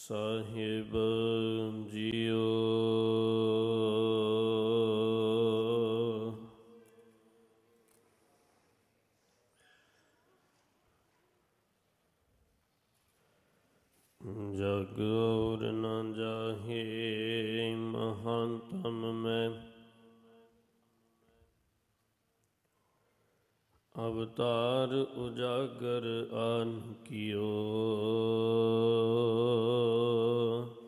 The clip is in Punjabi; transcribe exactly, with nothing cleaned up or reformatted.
ਸਾਹਿਬ ਜੀਓ। ਜਗ ਔਰ ਨ ਜਾਹੇ ਮਹਾਤਮ ਮੈਂ, ਅਵਤਾਰ ਉਜਾਗਰ ਆਨ ਕੀਓ।